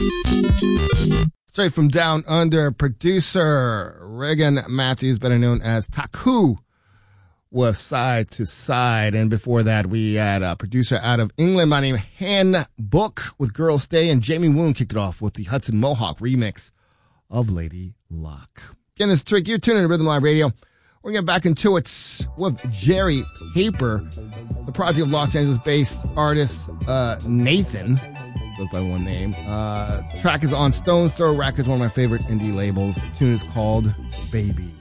Straight from down under, producer Regan Matthews, better known as Taku, was Side to Side. And before that, we had a producer out of England by name Han Book with Girl Stay, and Jamie Woon kicked it off with the Hudson Mohawk remix of Lady Luck. Again, it's Trick. You're tuning to Rhythm Live Radio. We're going to get back into it with Jerry Paper, the project of Los Angeles-based artist Nathan, goes by one name. Track is on Stone's Throw Records, one of my favorite indie labels. The tune is called Baby.